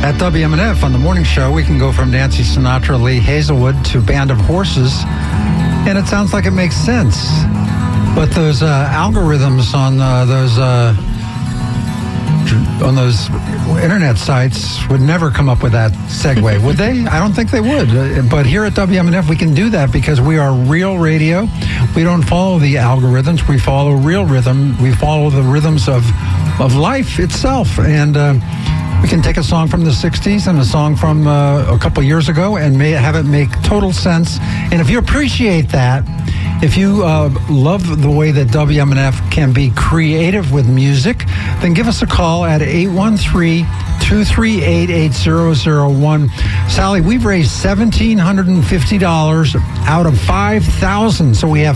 At WMNF on the morning show, we can go from Nancy Sinatra, Lee Hazelwood to Band of Horses, and it sounds like it makes sense. But those algorithms on those internet sites would never come up with that segue, would they? I don't think they would. But here at WMNF, we can do that because we are real radio. We don't follow the algorithms. We follow real rhythm. We follow the rhythms of life itself. And we can take a song from the 60s and a song from a couple years ago and have it make total sense. And if you appreciate that, if you love the way that WMNF can be creative with music, then give us a call at 813-238-8001. Sally, we've raised $1,750 out of $5,000, so we have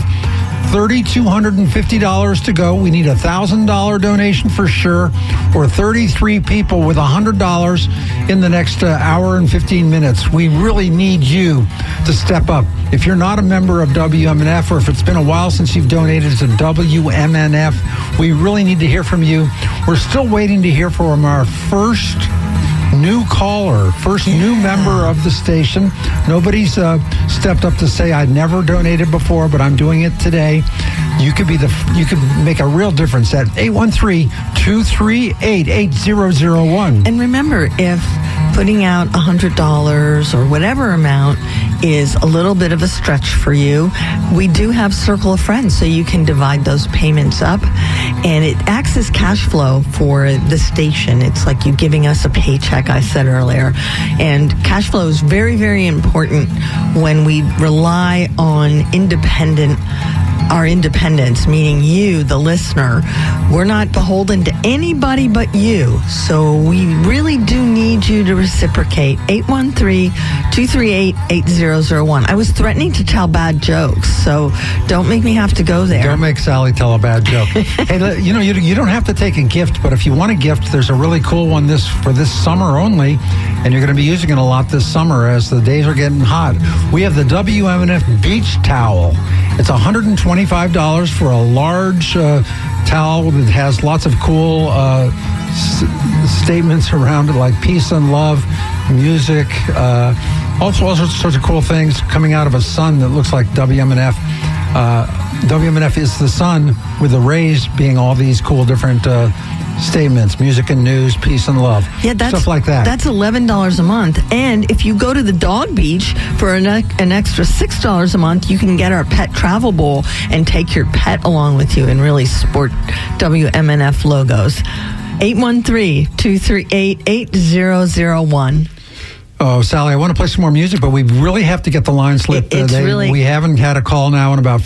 $3,250 to go. We need a $1,000 donation for sure, or 33 people with $100 in the next hour and 15 minutes. We really need you to step up. If you're not a member of WMNF, or if it's been a while since you've donated to WMNF, we really need to hear from you. We're still waiting to hear from our first new caller, first new member of the station. Nobody's stepped up to say, I'd never donated before, but I'm doing it today. You could make a real difference at 813-238-8001. And remember, if putting out $100 or whatever amount is a little bit of a stretch for you, we do have Circle of Friends, so you can divide those payments up, and it acts as cash flow for the station. It's like you giving us a paycheck, I said earlier. And cash flow is very, very important when we rely on our independence, meaning you, the listener. We're not beholden to anybody but you. So we really do need you to reciprocate. 813-238-8001. I was threatening to tell bad jokes, so don't make me have to go there. Don't make Sally tell a bad joke. Hey, you don't have to take a gift, but if you want a gift, there's a really cool one for this summer only, and you're going to be using it a lot this summer as the days are getting hot. We have the WMNF Beach Towel. It's $125 for a large towel that has lots of cool statements around it, like peace and love, music, all sorts of cool things coming out of a sun that looks like WMNF. WMNF is the sun, with the rays being all these cool different statements, music and news, peace and love, stuff like that. That's $11 a month. And if you go to the Dog Beach for an extra $6 a month, you can get our pet travel bowl and take your pet along with you and really sport WMNF logos. 813-238-8001. Oh, Sally, I want to play some more music, but we really have to get the line slipped. We haven't had a call now in about